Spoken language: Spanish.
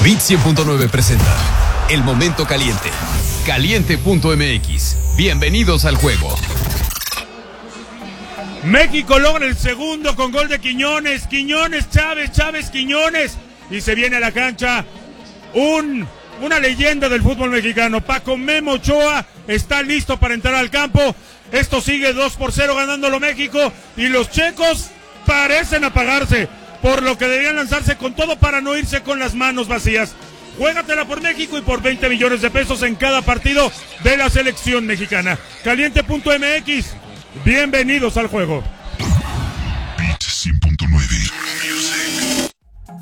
Bit 100.9 presenta El Momento Caliente. Caliente.mx. Bienvenidos al juego. México logra el segundo con gol de Quiñones. Chávez, Quiñones. Y se viene a la cancha una leyenda del fútbol mexicano. Paco Memo Ochoa está listo para entrar al campo. Esto sigue 2-0 ganándolo México. Y los checos parecen apagarse, por lo que deberían lanzarse con todo para no irse con las manos vacías. Juégatela por México y por 20 millones de pesos en cada partido de la selección mexicana. Caliente.mx, bienvenidos al juego.